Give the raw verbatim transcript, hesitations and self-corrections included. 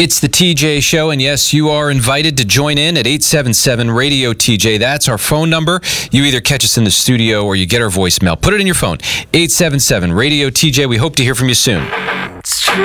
It's the T J Show, and yes, you are invited to join in at eight seven seven radio T J. That's our phone number. You either catch us in the studio or you get our voicemail. Put it in your phone, eight seven seven radio T J. We hope to hear from you soon.